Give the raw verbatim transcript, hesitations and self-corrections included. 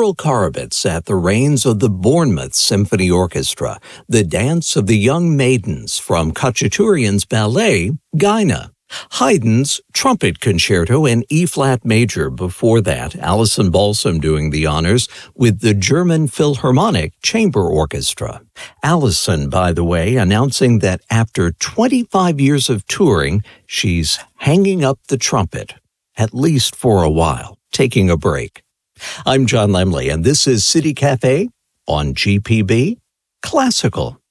Carol Karabitz at the reins of the Bournemouth Symphony Orchestra, the Dance of the Young Maidens from Khachaturian's ballet, Gaina. Haydn's Trumpet Concerto in E-flat major. Before that, Alison Balsam doing the honors with the German Philharmonic Chamber Orchestra. Alison, by the way, announcing that after twenty-five years of touring, she's hanging up the trumpet, at least for a while, taking a break. I'm John Lemley, and this is City Cafe on G P B Classical.